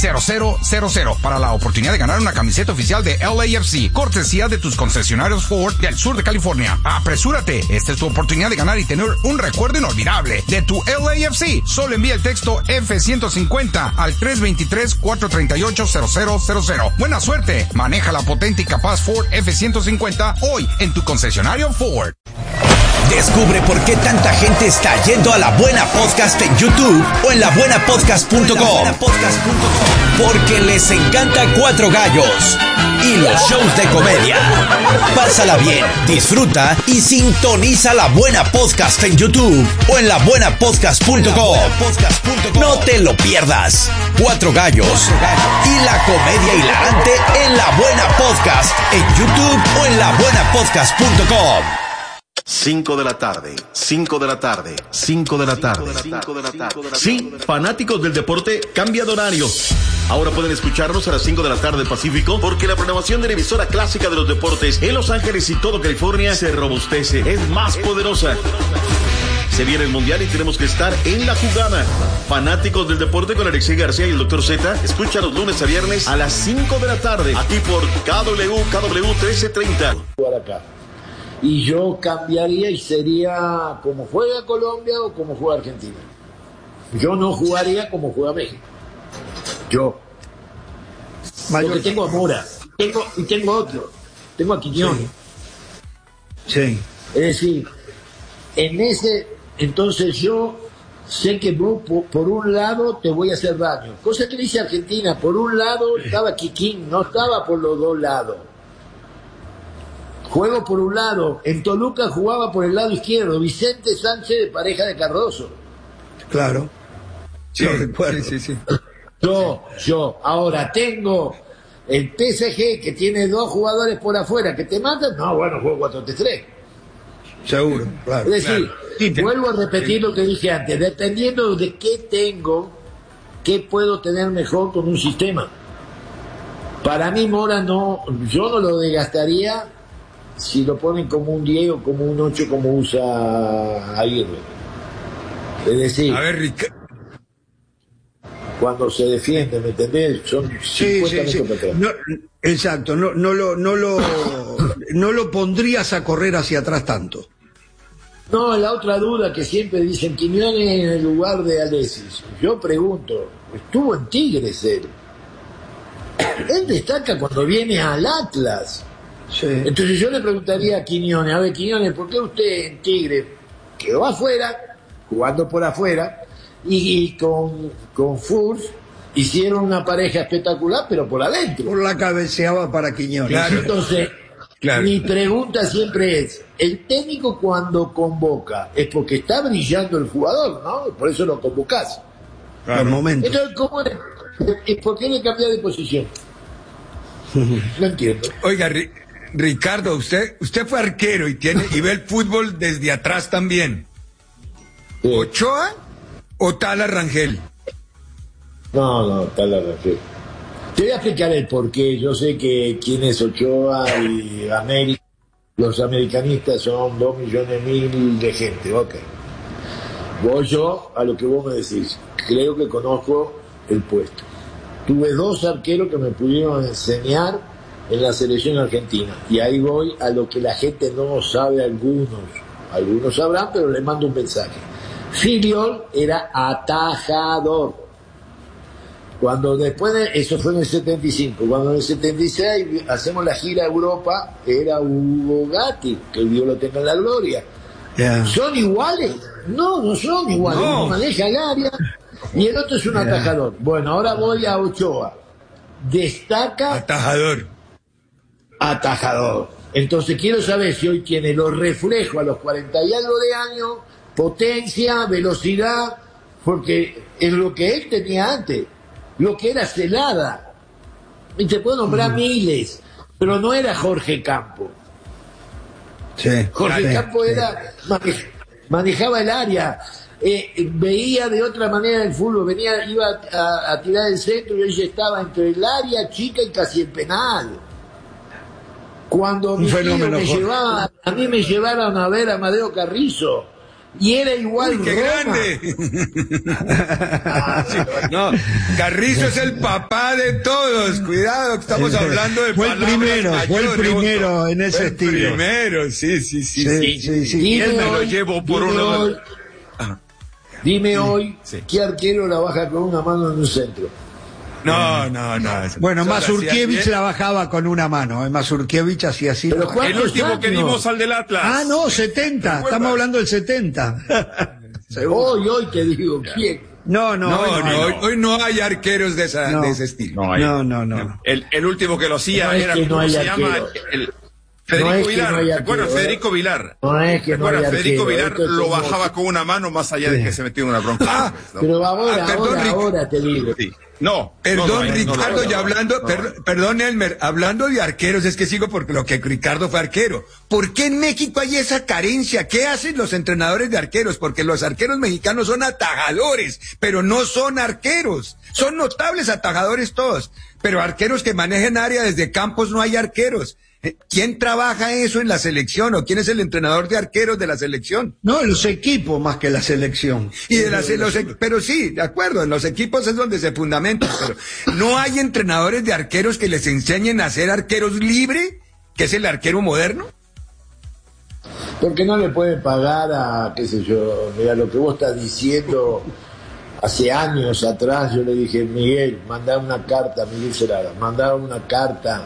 617-866-0000 para la oportunidad de ganar una camiseta oficial de LAFC, cortesía de tus concesionarios Ford del sur de California. Apresúrate, esta es tu oportunidad de ganar y tener un recuerdo inolvidable de tu LAFC. Solo envía el texto F-150 al 323-438-0000. Buena suerte, maneja la potente y capaz Ford F-150 hoy en tu concesionario Ford. Descubre por qué tanta gente está yendo a La Buena Podcast en YouTube o en labuenapodcast.com. Porque les encanta Cuatro Gallos y los shows de comedia. Pásala bien, disfruta y sintoniza La Buena Podcast en YouTube o en labuenapodcast.com. No te lo pierdas. Cuatro Gallos y la comedia hilarante en La Buena Podcast en YouTube o en labuenapodcast.com. 5 de la tarde. Sí, fanáticos del deporte, cambia de horario. Ahora pueden escucharnos a las 5 de la tarde del Pacífico, porque la programación de la emisora clásica de los deportes en Los Ángeles y todo California se robustece, es más poderosa. Se viene el Mundial y tenemos que estar en la jugada. Fanáticos del deporte con Alexei García y el Dr. Z, escucha los lunes a viernes a las 5 de la tarde, aquí por KW 1330. Y yo cambiaría y sería como juega Colombia o como juega Argentina. Yo no jugaría como juega México. Yo. Porque tengo a Mora. Tengo otro. Tengo a Quiñones. Sí. Es decir, entonces yo sé que vos, por un lado te voy a hacer daño. Cosa que dice Argentina. Por un lado estaba Quiquín, no estaba por los dos lados. Juego por un lado. En Toluca jugaba por el lado izquierdo. Vicente Sánchez de pareja de Cardoso. Claro. Sí, recuerdo. Sí. Yo. Ahora tengo el PSG que tiene dos jugadores por afuera que te matan. No, bueno, juego 4-3-3. Seguro, claro. Es decir, claro. Vuelvo a repetir lo que dije antes. Dependiendo de qué tengo, qué puedo tener mejor con un sistema. Para mí Mora yo no lo desgastaría si lo ponen como un 10 o como un 8 como usa Aguirre. Es decir, a ver, cuando se defiende, ¿me entendés? Son 50 metros para atrás. No, exacto, no lo pondrías a correr hacia atrás tanto. No, la otra duda que siempre dicen Quiñones en el lugar de Alexis. Yo pregunto, estuvo en Tigres él. Él destaca cuando viene al Atlas. Sí. Entonces yo le preguntaría a Quiñones, a ver Quiñones, ¿por qué usted en Tigre quedó afuera, jugando por afuera, y con Furs hicieron una pareja espectacular, pero por adentro? Por la cabeceaba para Quiñones. Claro. Entonces, claro. Mi pregunta siempre es, el técnico cuando convoca es porque está brillando el jugador, ¿no? Por eso lo convocás. Claro. Momento. Entonces, ¿por qué le cambia de posición? No entiendo. Oiga, Ricardo, usted fue arquero y ve el fútbol desde atrás también. Sí. ¿Ochoa o Tala Rangel? No, Tala Rangel. Te voy a explicar el porqué. Yo sé que quién es Ochoa y América. Los americanistas son 2 millones de gente, ok. Yo, a lo que vos me decís, creo que conozco el puesto. Tuve 2 arqueros que me pudieron enseñar en la selección argentina. Y ahí voy a lo que la gente no sabe, algunos sabrán, pero les mando un mensaje. Filiol era atajador. Cuando eso fue en el 75, cuando en el 76 hacemos la gira a Europa, era Hugo Gatti, que Dios lo tenga en la gloria. Yeah. ¿Son iguales? No son iguales. No. Uno maneja el área y el otro es un atajador. Bueno, ahora voy a Ochoa. Destaca atajador. Entonces quiero saber si hoy tiene los reflejos a los 40 y algo de años, potencia, velocidad, porque es lo que él tenía antes, lo que era Celada. Y te puedo nombrar miles, pero no era Jorge Campo. Sí, Jorge Campo manejaba el área, veía de otra manera el fútbol, iba a tirar el centro y ella estaba entre el área chica y casi el penal. Cuando a mí me llevaron a ver a Amadeo Carrizo, Y era igual. ¡Uy, qué Roma. grande! No, Carrizo es el papá de todos. Cuidado, que estamos hablando de Fue el primero en ese estilo. El primero, sí. Y él me lo llevo por uno. Dime hoy, sí. ¿qué arquero la baja con una mano en un centro? No. Bueno, Eso Mazurkiewicz la bajaba con una mano. Mazurkiewicz hacía así. Pero El último que dimos al del Atlas. Ah, no, 70. Estamos hablando del 70. Hoy te digo, ¿quién? No. Hoy no hay arqueros de ese estilo. No. El último que lo hacía No es era, que no ¿cómo hay se arquero. llama? Federico No es que Vilar. no hay ¿Se acuerdan? arquero, Federico Vilar. No es que no hay Federico arquero. Vilar Esto es lo como- bajaba con una mano más allá de que se metió en una bronca. Pero ahora te digo. Sí. No. Perdón, no, Ricardo, no, y hablando, perdón, Elmer, hablando de arqueros, es que sigo porque lo que Ricardo fue arquero. ¿Por qué en México hay esa carencia? ¿Qué hacen los entrenadores de arqueros? Porque los arqueros mexicanos son atajadores, pero no son arqueros. Son notables atajadores todos, pero arqueros que manejen área desde campos no hay arqueros. ¿Quién trabaja eso en la selección o quién es el entrenador de arqueros de la selección? No, los equipos más que la selección. Y pero sí, de acuerdo, en los equipos es donde se fundamenta, pero no hay entrenadores de arqueros que les enseñen a ser arqueros libre, que es el arquero moderno. Porque no le pueden pagar a, qué sé yo, mira, lo que vos estás diciendo, hace años atrás yo le dije, Miguel, mandá una carta, Miguel Celada, mandá una carta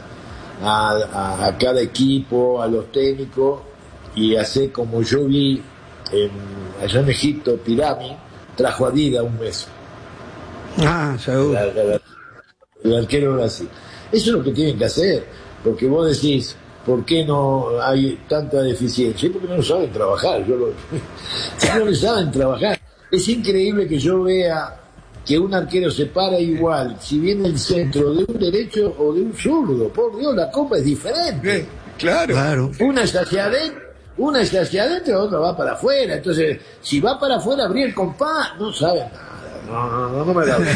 a cada equipo, a los técnicos, y hace como yo vi allá en Egipto, Pirami trajo a Dida un mes. Ah, seguro. El arquero era así. Eso es lo que tienen que hacer, porque vos decís, ¿por qué no hay tanta deficiencia? Porque no saben trabajar. No le saben trabajar. Es increíble que yo vea que un arquero se para igual si viene el centro de un derecho o de un zurdo. Por Dios, la copa es diferente. Claro. Una es hacia adentro, otra va para afuera. Entonces, si va para afuera, abrir el compás, no saben nada. No me da.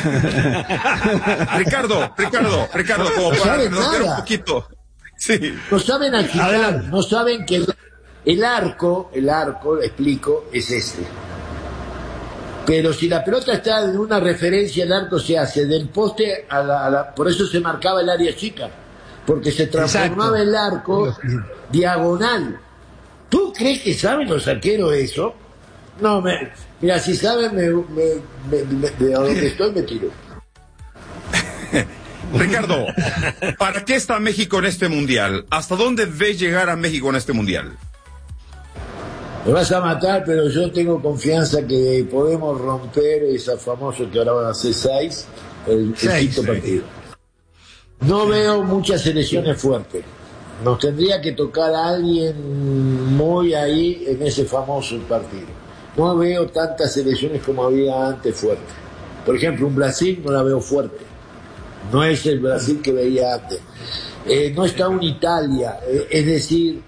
Ricardo, como para sabe redondear nada. un poquito. Sí. No saben achicar, Adelante. no saben que el arco, le explico, es este. Pero si la pelota está en una referencia, el arco se hace del poste a la por eso se marcaba el área chica, porque se transformaba el arco diagonal. ¿Tú crees que saben los arqueros eso? No, mira, si saben, de donde estoy me tiro. Ricardo, ¿para qué está México en este mundial? ¿Hasta dónde ves llegar a México en este mundial? Me vas a matar, pero yo tengo confianza que podemos romper esa famosa que ahora van a ser 6, el quinto partido. No veo muchas selecciones fuertes. Nos tendría que tocar a alguien muy ahí en ese famoso partido. No veo tantas selecciones como había antes fuertes. Por ejemplo, un Brasil no la veo fuerte. No es el Brasil que veía antes. No está un Italia, es decir,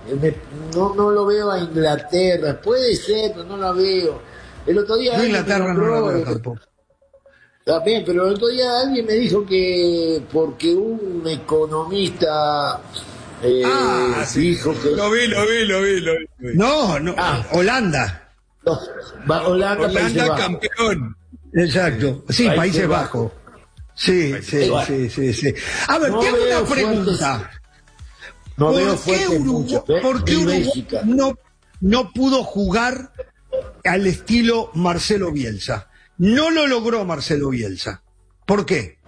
no lo veo a Inglaterra. Puede ser, pero no la veo. El otro día Inglaterra no la veo tampoco. También, pero el otro día alguien me dijo que porque un economista dijo que Lo vi. No, Holanda. Holanda Países Bajos. Campeón. Exacto. Sí, Países Bajos. Sí. A ver, No te hago veo una pregunta. No veo ¿Por qué fuerte mucho. Uruguay no pudo jugar al estilo Marcelo Bielsa? No lo logró Marcelo Bielsa. ¿Por qué?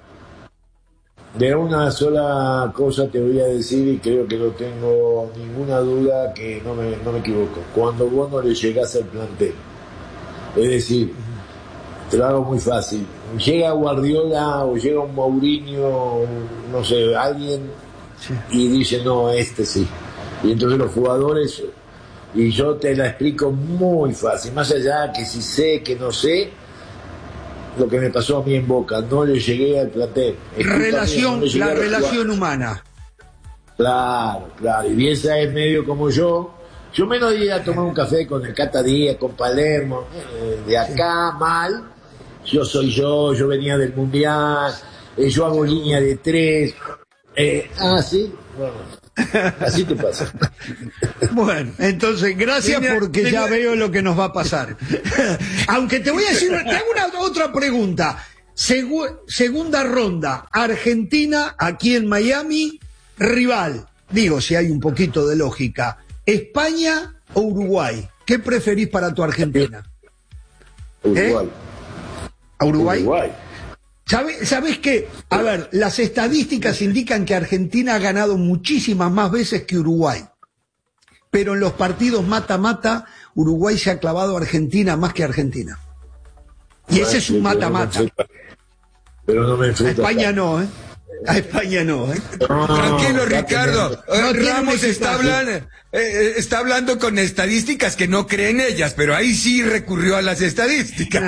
De una sola cosa te voy a decir y creo que no tengo ninguna duda que no me equivoco. Cuando vos no le llegás al plantel, es decir, te lo hago muy fácil. Llega Guardiola o llega un Mourinho, no sé, alguien y dice, no, este sí. Y entonces los jugadores, y yo te la explico muy fácil, más allá que si sé, que no sé, lo que me pasó a mí en Boca, no le llegué al plantel. La relación humana. Claro, y Bielsa es medio como yo me no iba a tomar un café con el Cata Díaz, con Palermo, de acá mal, yo soy yo venía del Mundial, yo hago línea de 3, sí, bueno. Así te pasa. Bueno, entonces, gracias porque ya veo lo que nos va a pasar. Aunque te voy a decir, te hago una otra pregunta. Segunda ronda, Argentina, aquí en Miami, rival. Digo, si hay un poquito de lógica. ¿España o Uruguay? ¿Qué preferís para tu Argentina? Uruguay. ¿A Uruguay? Uruguay. ¿Sabes qué? A ver, las estadísticas indican que Argentina ha ganado muchísimas más veces que Uruguay. Pero en los partidos mata-mata, Uruguay se ha clavado a Argentina más que Argentina. Y ese es un mata-mata. Pero no me enfrento. A España no, ¿eh? A España no, ¿eh? Tranquilo, Ricardo. No Ramos está hablando con estadísticas que no creen ellas, pero ahí sí recurrió a las estadísticas.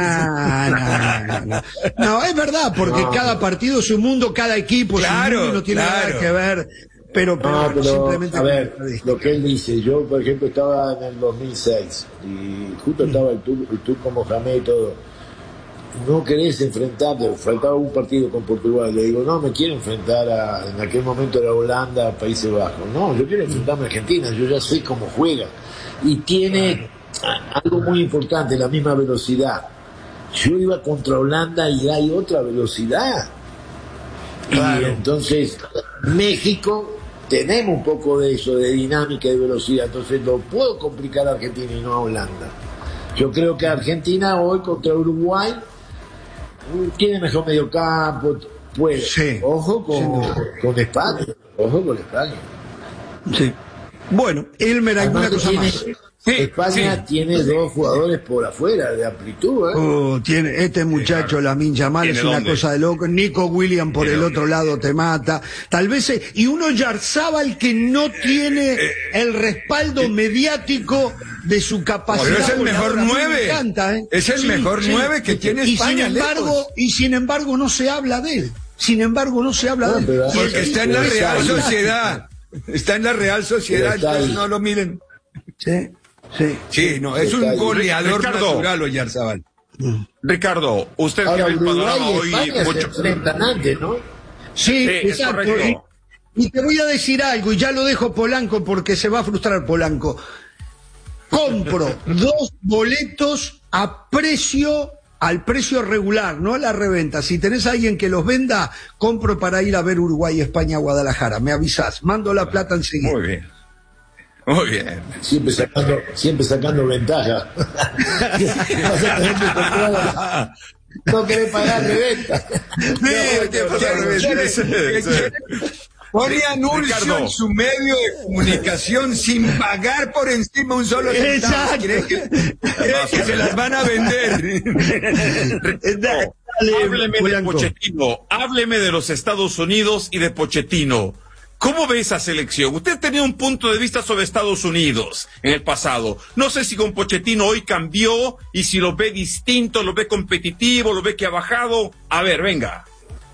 No, es verdad, porque cada partido es un mundo, cada equipo es un mundo, no tiene nada que ver. Pero simplemente... A ver, lo que él dice, yo por ejemplo estaba en el 2006 y justo estaba el Turco Mohamed y todo. No querés enfrentarte, faltaba un partido con Portugal, le digo, no me quiero enfrentar en aquel momento era Holanda, Países Bajos, no, yo quiero enfrentarme a Argentina, yo ya sé cómo juega y tiene algo muy importante, la misma velocidad. Yo iba contra Holanda y hay otra velocidad, y entonces México tenemos un poco de eso, de dinámica y de velocidad, entonces lo puedo complicar a Argentina y no a Holanda. Yo creo que Argentina hoy contra Uruguay tiene mejor mediocampo, pues sí, ojo con España, ojo con España. Sí. Bueno, Elmer, ¿alguna cosa más? España tiene dos jugadores por afuera de amplitud, tiene este muchacho Lamine Yamal, es una cosa de loco. Nico Williams por el otro lado te mata. Tal vez y uno Yarzábal que no tiene el respaldo mediático de su capacidad. Pero es el mejor 9. Encanta, Es el mejor 9 que tiene España. Sin embargo no se habla de él. Porque está en la Real Sociedad. Está en la Real Sociedad, entonces no lo miren. Sí, no, es un goleador natural Oyarzabal. Ricardo, usted que ve el panorama hoy mucho antes, ¿no? Sí, exacto. Y te voy a decir algo, y ya lo dejo Polanco porque se va a frustrar Polanco. Compro 2 boletos al precio regular, no a la reventa. Si tenés a alguien que los venda, compro para ir a ver Uruguay, España, Guadalajara. Me avisás, mando la plata enseguida. Muy bien. Muy bien. Siempre sacando ventaja. No querés pagar de venta. Pone anuncio en su medio de comunicación sin pagar por encima un solo centavo. ¿Cree que se las van a vender? Hábleme de Pochettino. Hábleme de los Estados Unidos y de Pochettino. ¿Cómo ve esa selección? Usted tenía un punto de vista sobre Estados Unidos en el pasado. No sé si con Pochettino hoy cambió y si lo ve distinto, lo ve competitivo, lo ve que ha bajado. A ver, venga.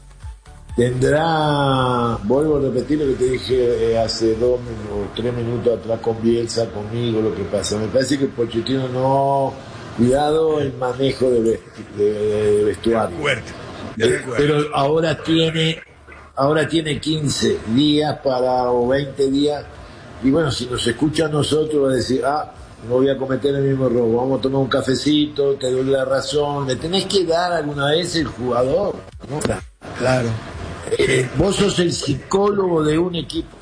Vuelvo a repetir lo que te dije hace 2 o 3 minutos atrás con Bielsa, conmigo, lo que pasa. Me parece que Pochettino no... Cuidado el manejo de vestuario. Pero ahora tiene 15 días o 20 días, y bueno, si nos escucha a nosotros va a decir, no voy a cometer el mismo error, vamos a tomar un cafecito, te doy la razón, le tenés que dar alguna vez el jugador, ¿no? Claro. Vos sos el psicólogo de un equipo.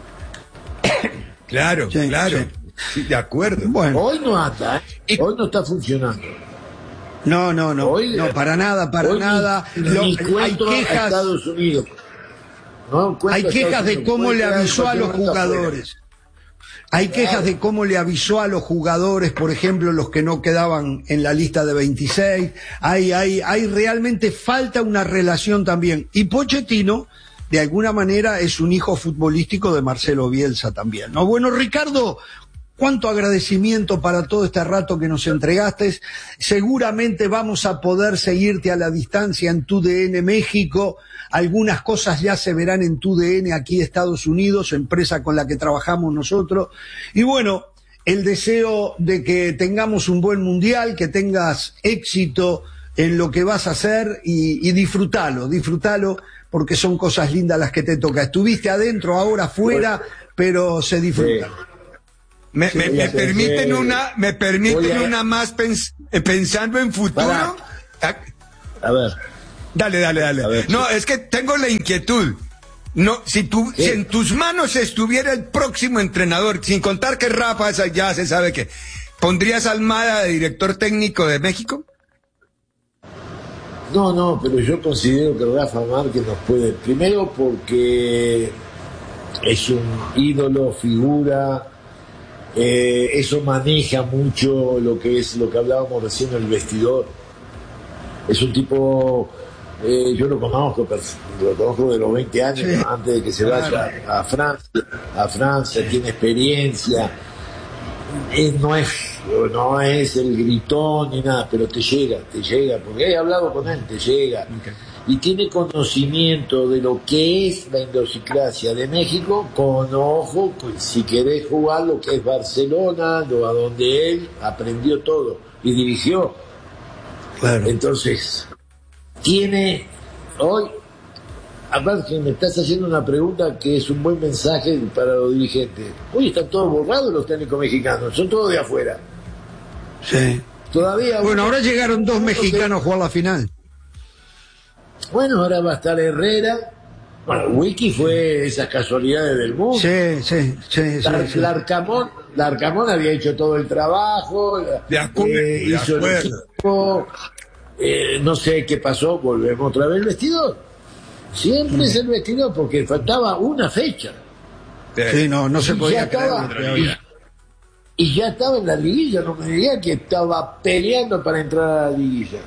Claro. Sí, de acuerdo. Bueno. Hoy no anda, hoy no está funcionando. No, hoy, no, para nada. Hay quejas. Estados Unidos. Hay quejas de cómo le avisó a los jugadores. Hay quejas de cómo le avisó a los jugadores, por ejemplo, los que no quedaban en la lista de 26. Hay realmente falta una relación también. Y Pochettino, de alguna manera, es un hijo futbolístico de Marcelo Bielsa también, ¿no? Bueno, Ricardo, cuánto agradecimiento para todo este rato que nos entregaste. Seguramente vamos a poder seguirte a la distancia en TUDN México. Algunas cosas ya se verán en TUDN aquí Estados Unidos, empresa con la que trabajamos nosotros. Y bueno, el deseo de que tengamos un buen mundial, que tengas éxito en lo que vas a hacer y disfrutalo, porque son cosas lindas las que te toca. Estuviste adentro, ahora afuera, pero se disfruta. Sí. Me permiten una más pensando en futuro. A ver. Dale. A ver, no, es que tengo la inquietud. No, si en tus manos estuviera el próximo entrenador, sin contar que Rafa ya se sabe que, ¿pondrías a Almada de director técnico de México? No, pero yo considero que Rafa Márquez nos puede, primero porque es un ídolo, figura, eso maneja mucho lo que hablábamos recién, el vestidor. Es un tipo, yo lo conozco de los 20 años, sí, antes de que se vaya a Francia, tiene experiencia, no es el gritón ni nada, pero te llega, porque he hablado con él, te llega. Okay. Y tiene conocimiento de lo que es la idiosincrasia de México, con ojo, pues, si querés jugar lo que es Barcelona, a donde él aprendió todo y dirigió. Claro. Entonces, tiene hoy, aparte que me estás haciendo una pregunta que es un buen mensaje para los dirigentes. Hoy están todos borrados los técnicos mexicanos, son todos de afuera. Sí. Todavía. Bueno, ahora llegaron 2 mexicanos a jugar la final. Bueno, ahora va a estar Herrera. Bueno, Wiki fue esas casualidades del mundo. Sí. Larcamón había hecho todo el trabajo. Hizo el equipo. No sé qué pasó, volvemos otra vez al vestidor. Siempre es el vestidor, porque faltaba una fecha. Sí, no se podía creer. Y ya estaba en la liguilla, no me diga que estaba peleando para entrar a la liguilla.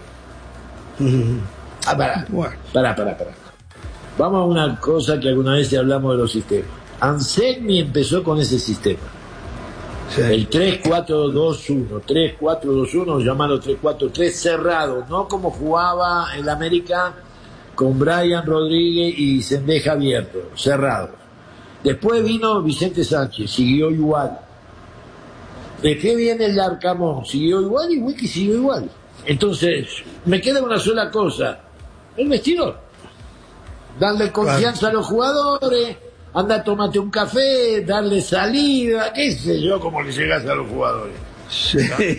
Pará. Vamos a una cosa que alguna vez hablamos de los sistemas. Anselmi empezó con ese sistema. Sí. El 3-4-2-1, 3-4-2-1, llamarlo 3-4-3 cerrado, no como jugaba el América con Brian Rodríguez y Cendeja abierto, cerrado. Después vino Vicente Sánchez, siguió igual. Después viene el Larcamón, siguió igual, y Wiki siguió igual. Entonces, me queda una sola cosa, el vestidor. Darle confianza a los jugadores, anda, tómate un café, darle salida, qué sé yo, cómo le llegas a los jugadores. Sí.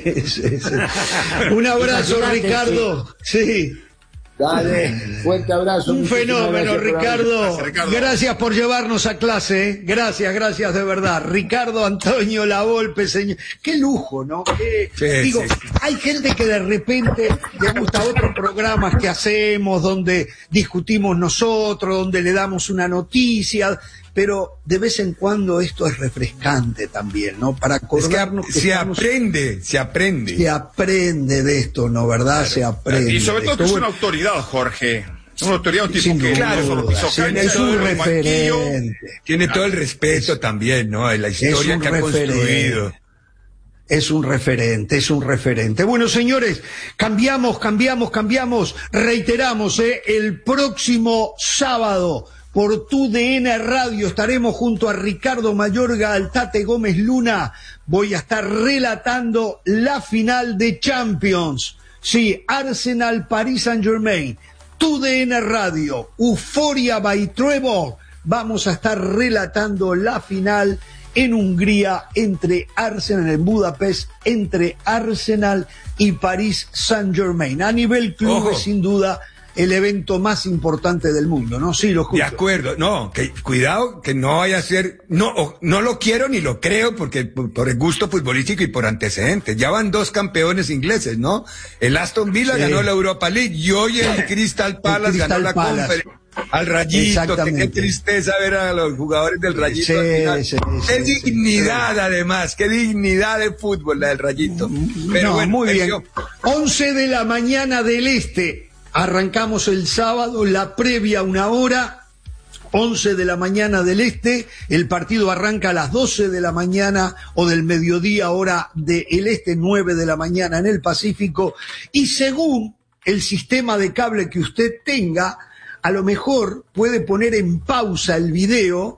Un abrazo, Ricardo. Sí. Dale, fuerte abrazo. Un fenómeno, Ricardo. Gracias por llevarnos a clase, ¿eh? Gracias de verdad. Ricardo Antonio Lavolpe, señor. Qué lujo, ¿no? Hay gente que de repente le gusta otros programas que hacemos, donde discutimos nosotros, donde le damos una noticia, pero de vez en cuando esto es refrescante también, ¿no? Para acordarnos que se aprende. Se aprende de esto, ¿no? ¿Verdad? Claro. Se aprende. Y sobre todo que es una autoridad, Jorge. Una autoridad, un tipo que es un referente. Tiene todo el respeto también, ¿no? De la historia que ha construido. Es un referente. Bueno, señores, cambiamos. Reiteramos, el próximo sábado por TUDN Radio estaremos junto a Ricardo Mayorga, al Tate Gómez Luna. Voy a estar relatando la final de Champions. Sí, Arsenal Paris Saint-Germain. TUDN Radio, Euforia by Trevor. Vamos a estar relatando la final en Hungría entre Arsenal, en Budapest, entre Arsenal y Paris Saint-Germain. A nivel club, sin duda, el evento más importante del mundo, ¿no? Sí, lo escucho. De acuerdo, no, que cuidado, que no vaya a ser, no lo quiero ni lo creo, porque por el gusto futbolístico y por antecedentes. Ya van 2 campeones ingleses, ¿no? El Aston Villa ganó la Europa League y hoy el Crystal Palace ganó la Conference. Al Rayito, qué tristeza ver a los jugadores del Rayito. Qué dignidad, además, qué dignidad de fútbol la del Rayito. Pero bueno, muy bien. 11 de la mañana del Este. Arrancamos el sábado, la previa 1 hora, 11 de la mañana del Este, el partido arranca a las 12 de la mañana o del mediodía, hora del Este, 9 de la mañana en el Pacífico, y según el sistema de cable que usted tenga, a lo mejor puede poner en pausa el video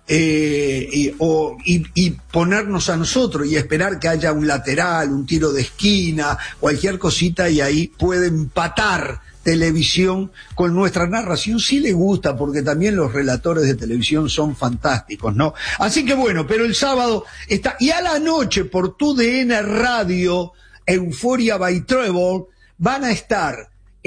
y ponernos a nosotros y esperar que haya un lateral, un tiro de esquina, cualquier cosita, y ahí puede empatar televisión con nuestra narración sí le gusta, porque también los relatores de televisión son fantásticos, ¿no? Así que bueno, pero el sábado está, y a la noche por TUDN Radio, Euphoria by Treble, van a estar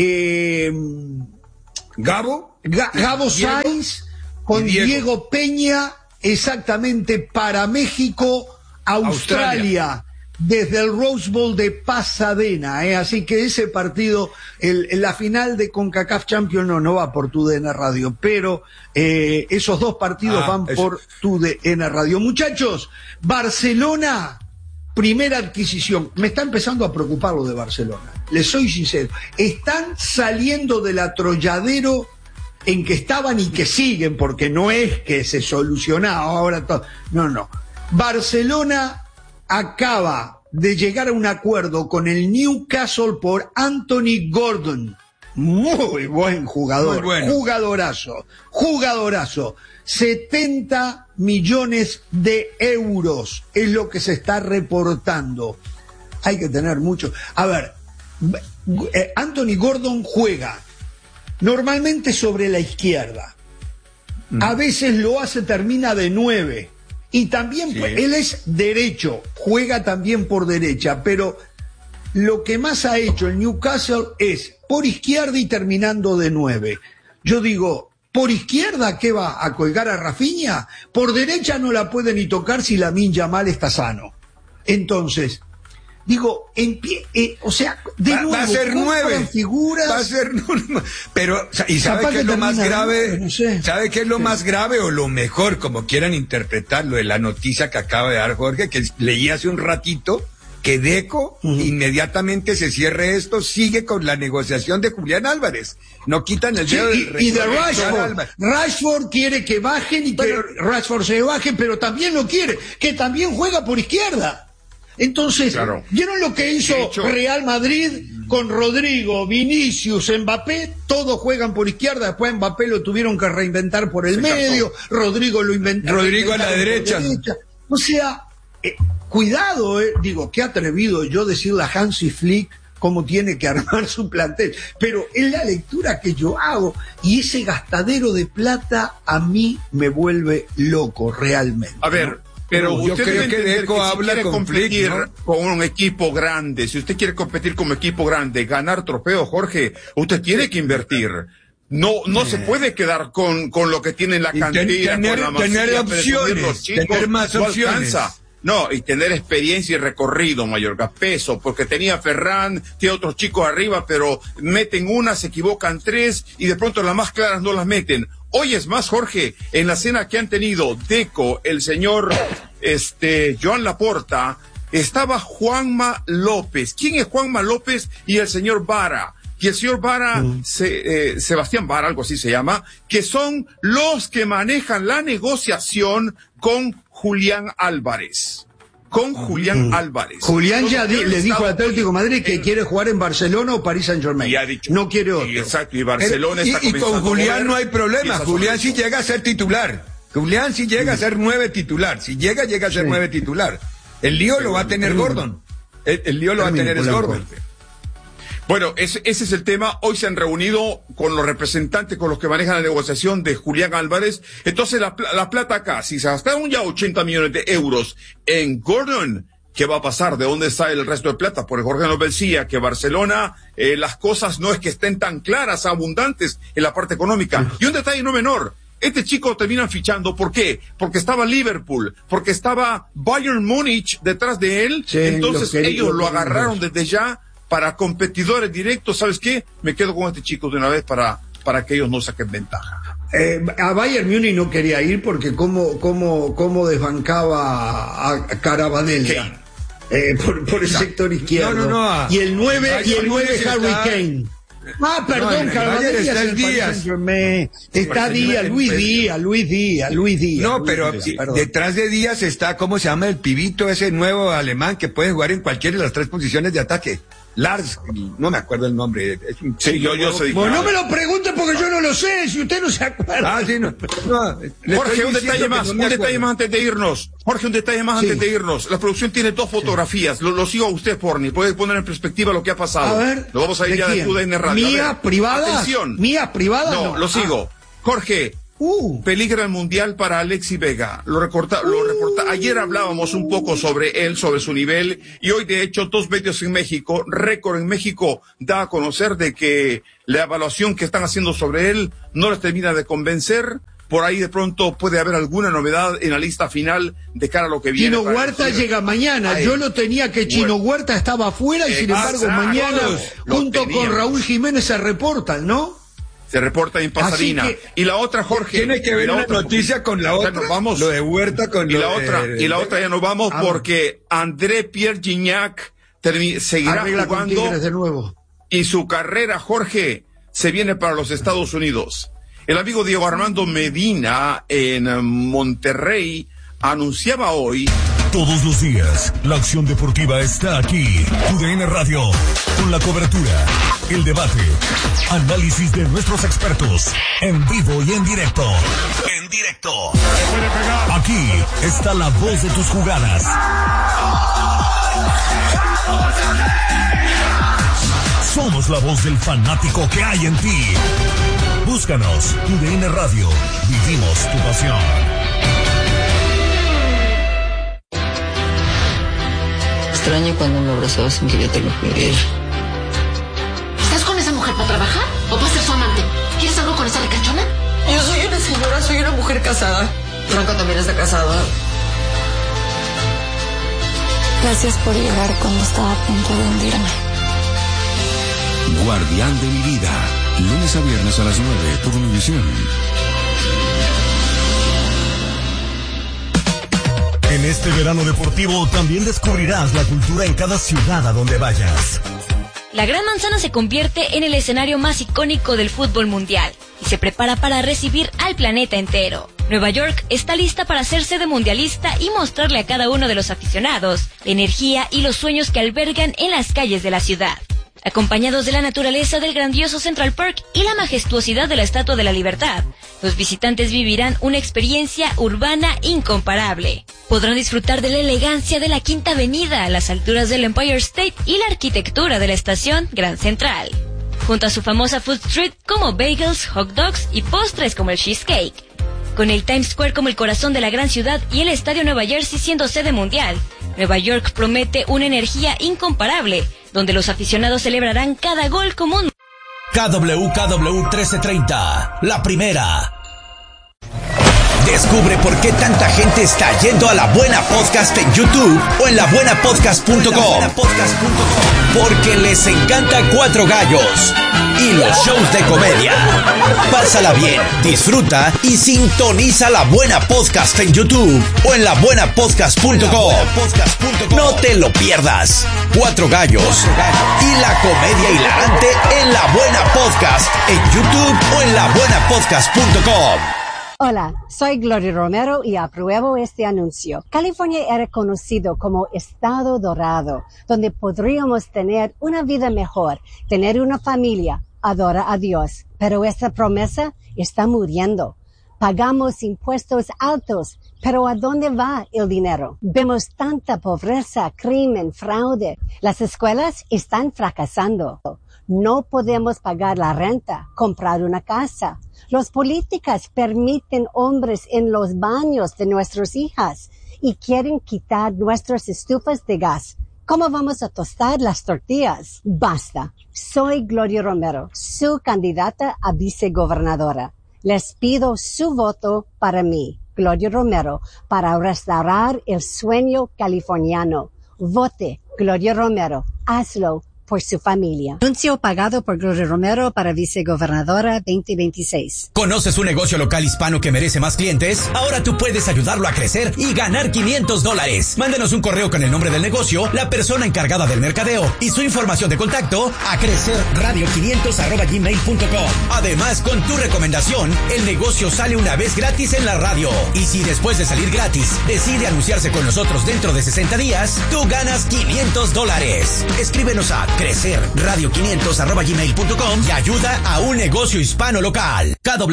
Gabo Sainz con Diego Peña, exactamente, para México, Australia. Desde el Rose Bowl de Pasadena, así que ese partido, la final de CONCACAF Champions no va por TUDN Radio, pero esos dos partidos van por TUDN Radio. Muchachos, Barcelona, primera adquisición. Me está empezando a preocupar lo de Barcelona, les soy sincero. Están saliendo del atolladero en que estaban y que siguen, porque no es que se solucionaba ahora todo. No. Barcelona acaba de llegar a un acuerdo con el Newcastle por Anthony Gordon. Muy buen jugador, muy bueno. Jugadorazo. 70 millones de euros es lo que se está reportando. Hay que tener mucho. A ver, Anthony Gordon juega normalmente sobre la izquierda. A veces lo hace, termina de 9. Y también, él es derecho, juega también por derecha, pero lo que más ha hecho el Newcastle es por izquierda y terminando de 9. Yo digo, ¿por izquierda qué va? ¿A colgar a Rafinha? Por derecha no la puede ni tocar si Lamine Yamal está sano. Entonces, digo, o sea, de nuevo, va a ser 9 figuras. Va a ser 9. Pero, ¿y sabe qué es lo más grave? No sé. ¿Sabe qué es lo más grave o lo mejor, como quieran interpretarlo, de la noticia que acaba de dar Jorge, que leí hace un ratito, que Deco inmediatamente se cierre esto, sigue con la negociación de Julián Álvarez. No quitan el dedo del y de Rashford. Rashford quiere que bajen y que Rashford se baje, pero también lo quiere, que también juega por izquierda. Entonces, ¿vieron lo que hizo Real Madrid con Rodrigo, Vinicius, Mbappé? Todos juegan por izquierda, después Mbappé lo tuvieron que reinventar por el medio, Rodrigo lo inventó. Rodrigo a la derecha. O sea, cuidado, digo, qué atrevido yo decirle a Hansi Flick cómo tiene que armar su plantel, pero es la lectura que yo hago, y ese gastadero de plata a mí me vuelve loco realmente. A ver, pero yo creo que Deco habla si quiere competir con un equipo grande, si usted quiere competir como equipo grande, ganar trofeos, Jorge, usted tiene que invertir. No se puede quedar con lo que tiene en la cantera, tener opciones, tener más opciones. No, y tener experiencia y recorrido, Mallorca, peso, porque tenía Ferran, tiene otros chicos arriba, pero meten una, se equivocan 3, y de pronto las más claras no las meten. Hoy es más, Jorge, en la cena que han tenido Deco, el señor Joan Laporta, estaba Juanma López. ¿Quién es Juanma López? Y el señor Vara. Y el señor Vara, Sebastián Vara, algo así se llama, que son los que manejan la negociación con Julián Álvarez. Álvarez. Julián ya le dijo al Atlético de Madrid que quiere jugar en Barcelona o París Saint-Germain. Y ha dicho, no quiere otro. Exacto, y Barcelona está comenzando. Y con Julián no hay problema. Julián sí llega a ser titular. Julián sí llega a ser 9 titular. Si llega a ser 9 titular. El lío lo va a tener Gordon. El lío lo va a tener es Gordon. Bueno, ese es el tema. Hoy se han reunido con los representantes, con los que manejan la negociación de Julián Álvarez. Entonces, la plata acá, si se gastaron ya 80 millones de euros en Gordon, ¿qué va a pasar? ¿De dónde sale el resto de plata? Porque Jorge nos decía que Barcelona, las cosas no es que estén tan claras, abundantes en la parte económica. Y un detalle no menor. Este chico terminan fichando, ¿por qué? Porque estaba Liverpool, porque estaba Bayern Múnich detrás de él. Sí, entonces ellos lo agarraron desde ya para competidores directos. ¿Sabes qué? Me quedo con este chico de una vez para que ellos no saquen ventaja. A Bayern Múnich no quería ir porque cómo desbancaba a Carabadella por el sector izquierdo. No. Y el 9 Harry Kane. Perdón, Carabadella está el Díaz. Está Díaz, Luis Díaz. No, pero detrás de Díaz está, ¿cómo se llama el pibito ese nuevo alemán que puede jugar en cualquiera de las 3 posiciones de ataque? Lars, no me acuerdo el nombre. Sí, yo sé. Bueno, no me lo pregunte porque yo no lo sé, si usted no se acuerda. Sí, no. Jorge, un detalle más antes de irnos. Jorge, un detalle más antes de irnos. La producción tiene 2 fotografías. Lo sigo a usted, Porni. Puede poner en perspectiva lo que ha pasado. A ver. Lo vamos a ir ya de TUDN Radio. ¿Mía privada? Atención. ¿Mía privada? No, lo sigo. Jorge. Peligra el mundial para Alexis Vega. Lo reporta. Ayer hablábamos un poco sobre él, sobre su nivel, y hoy de hecho 2 medios en México, Récord en México, da a conocer de que la evaluación que están haciendo sobre él no les termina de convencer. Por ahí de pronto puede haber alguna novedad en la lista final de cara a lo que viene. Chino Huerta llega mañana. Yo lo tenía que Chino Huerta estaba afuera y sin embargo mañana junto con Raúl Jiménez se reportan, ¿no? Se reporta en Pasadena. Y la otra, Jorge. Tiene que ver una noticia con la otra. Nos vamos. Lo de Huerta con la otra ya nos vamos porque André Pierre Gignac seguirá jugando. De nuevo. Y su carrera, Jorge, se viene para los Estados Unidos. El amigo Diego Armando Medina en Monterrey anunciaba hoy. Todos los días, la acción deportiva está aquí. TUDN Radio, con la cobertura, el debate, análisis de nuestros expertos, en vivo y en directo. En directo. Aquí está la voz de tus jugadas. Somos la voz del fanático que hay en ti. Búscanos, TUDN Radio. Vivimos tu pasión. Extraño cuando me abrazaba sin que yo te lo pidiera. ¿Estás con esa mujer para trabajar o para ser su amante? ¿Quieres algo con esa ricachona? Yo soy una señora, soy una mujer casada. Franco también está casado. Gracias por llegar cuando estaba a punto de hundirme. Guardián de mi vida. Lunes a viernes a las 9 por Univisión. En este verano deportivo también descubrirás la cultura en cada ciudad a donde vayas. La Gran Manzana se convierte en el escenario más icónico del fútbol mundial y se prepara para recibir al planeta entero. Nueva York está lista para ser sede mundialista y mostrarle a cada uno de los aficionados la energía y los sueños que albergan en las calles de la ciudad. Acompañados de la naturaleza del grandioso Central Park y la majestuosidad de la Estatua de la Libertad, los visitantes vivirán una experiencia urbana incomparable. Podrán disfrutar de la elegancia de la Quinta Avenida a las alturas del Empire State y la arquitectura de la estación Grand Central, junto a su famosa food street como bagels, hot dogs y postres como el cheesecake. Con el Times Square como el corazón de la gran ciudad y el Estadio Nueva Jersey siendo sede mundial, Nueva York promete una energía incomparable, donde los aficionados celebrarán cada gol como un... KWKW 1330, la primera. Descubre por qué tanta gente está yendo a La Buena Podcast en YouTube o en labuenapodcast.com. Porque les encanta Cuatro Gallos y los shows de comedia. Pásala bien, disfruta y sintoniza La Buena Podcast en YouTube o en labuenapodcast.com. No te lo pierdas. Cuatro Gallos y la comedia hilarante en La Buena Podcast en YouTube o en labuenapodcast.com. Hola, soy Gloria Romero y apruebo este anuncio. California era conocido como Estado Dorado, donde podríamos tener una vida mejor, tener una familia, adorar a Dios. Pero esta promesa está muriendo. Pagamos impuestos altos, pero ¿a dónde va el dinero? Vemos tanta pobreza, crimen, fraude. Las escuelas están fracasando. No podemos pagar la renta, comprar una casa. Los políticos permiten hombres en los baños de nuestras hijas y quieren quitar nuestras estufas de gas. ¿Cómo vamos a tostar las tortillas? Basta. Soy Gloria Romero, su candidata a vicegobernadora. Les pido su voto para mí, Gloria Romero, para restaurar el sueño californiano. Vote, Gloria Romero. Hazlo por su familia. Anuncio pagado por Gloria Romero para vicegobernadora 2026. ¿Conoces un negocio local hispano que merece más clientes? Ahora tú puedes ayudarlo a crecer y ganar $500. Mándanos un correo con el nombre del negocio, la persona encargada del mercadeo y su información de contacto a crecerradio500@gmail.com. Además, con tu recomendación, el negocio sale una vez gratis en la radio. Y si después de salir gratis decide anunciarse con nosotros dentro de 60 días, tú ganas $500. Escríbenos a Crecer radio500@gmail.com y ayuda a un negocio hispano local. KW